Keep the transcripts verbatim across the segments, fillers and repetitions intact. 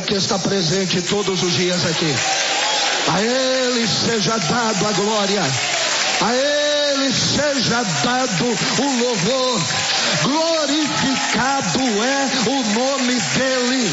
que está presente todos os dias aqui. A Ele seja dado a glória, a Ele seja dado o louvor, glorificado é o nome dEle.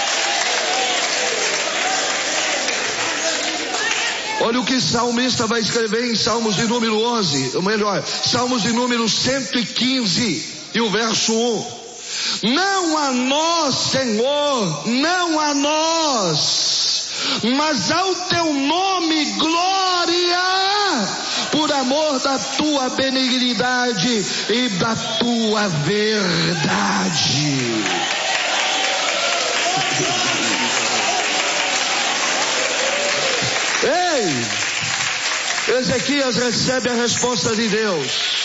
Olha o que o salmista vai escrever em Salmos de número onze, ou melhor, Salmos de número cento e quinze, e o verso um. Não a nós, Senhor, não a nós, mas ao teu nome glória, por amor da tua benignidade e da tua verdade. Ei, Ezequias recebe a resposta de Deus.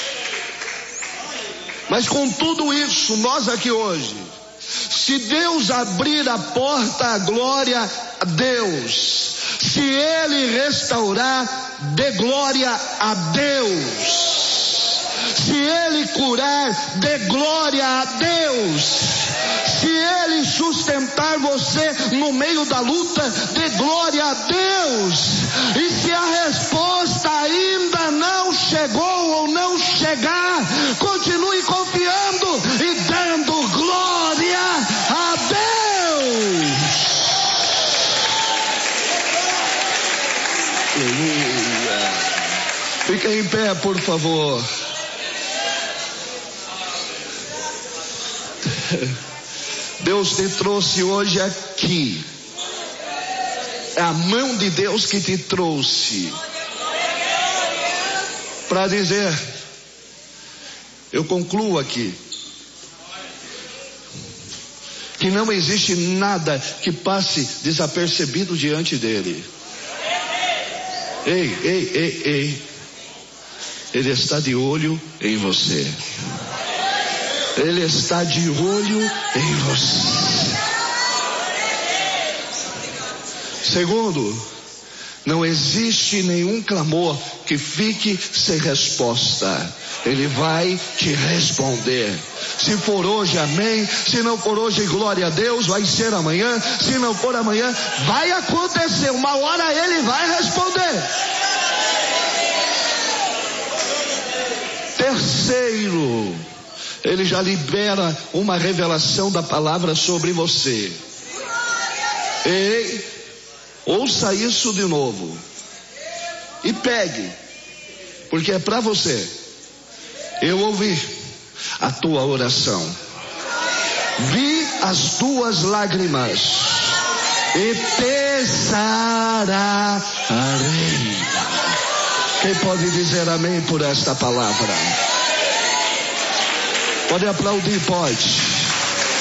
Mas com tudo isso, nós aqui hoje, se Deus abrir a porta, a glória a Deus. Se Ele restaurar, dê glória a Deus. Se Ele curar, dê glória a Deus. Se Ele sustentar você no meio da luta, dê glória a Deus. E se a resposta ainda não chegou ou não chegar, continue confiando e dando glória a Deus. Aleluia. Fique em pé, por favor. Deus te trouxe hoje aqui. É a mão de Deus que te trouxe para dizer, eu concluo aqui, que não existe nada que passe desapercebido diante dele. Ei, ei, ei, ei. Ele está de olho em você. Ele está de olho em você. Segundo, não existe nenhum clamor que fique sem resposta. Ele vai te responder. Se for hoje, amém. Se não for hoje, glória a Deus. Vai ser amanhã. Se não for amanhã, vai acontecer. Uma hora Ele vai responder. Terceiro, Ele já libera uma revelação da palavra sobre você. Ei, ouça isso de novo. E pegue, porque é para você. Eu ouvi a tua oração, vi as tuas lágrimas e te sararei. Quem pode dizer amém por esta palavra? Pode aplaudir, pode.